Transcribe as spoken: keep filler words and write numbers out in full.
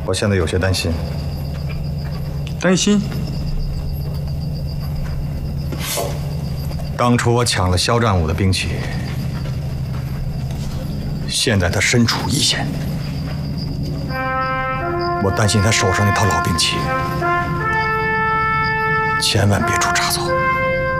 我现在有些担心。 担心？ 当初我抢了肖战武的兵器，现在他身处一线，我担心他手上那套老兵器，千万别出差错。